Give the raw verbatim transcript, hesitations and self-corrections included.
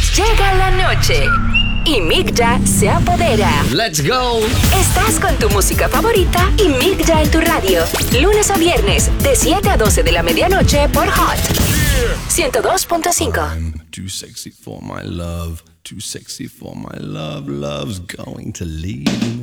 Llega la noche y Migda se apodera. Let's go. Estás con tu música favorita y Migda en tu radio. Lunes a viernes, de siete a doce de la medianoche por Hot ciento dos punto cinco. I'm too sexy for my love. Too sexy for my love. Love's going to leave me.